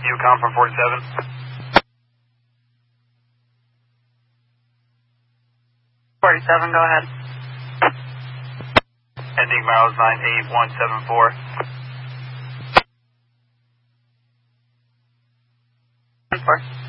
Yukon from 47. 47, go ahead. Ending miles 98174. 4.